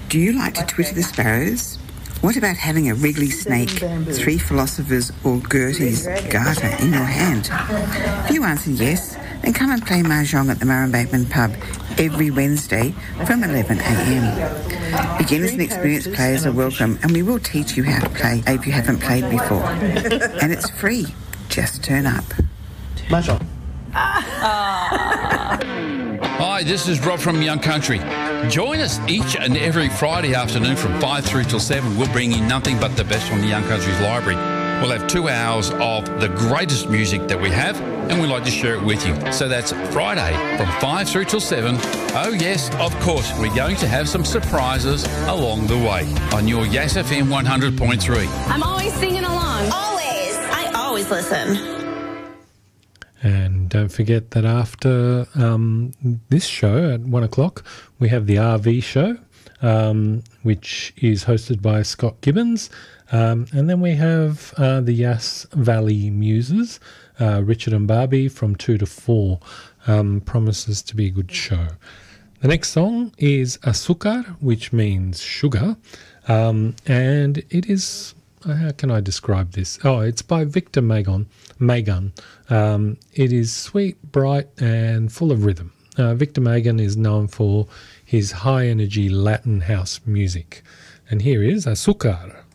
Do you like to twitter the sparrows? What about having a wriggly snake, three philosophers or Gertie's garter in your hand? If you answer yes, then come and play Mahjong at the Murrumbateman pub every Wednesday from 11am. Beginners and experienced players are welcome, and we will teach you how to play if you haven't played before. And it's free. Just turn up. Mahjong. Hi, this is Rob from Young Country. Join us each and every Friday afternoon from 5 through till 7. We'll bring you nothing but the best from the Young Country's library. We'll have 2 hours of the greatest music that we have, and we'd like to share it with you. So that's Friday from 5 through till 7. Oh yes, of course, we're going to have some surprises along the way on your Yass FM 100.3. I'm always singing along. Always. I always listen. And don't forget that after this show at 1 o'clock, we have the RV show, which is hosted by Scott Gibbons. And then we have the Yass Valley Muses, Richard and Barbie from 2 to 4. Promises to be a good show. The next song is Azúcar, which means sugar. And it is... how can I describe this? Oh, it's by Victor Magon. It is sweet, bright, and full of rhythm. Victor Magon is known for his high-energy Latin house music. And here is Azúcar.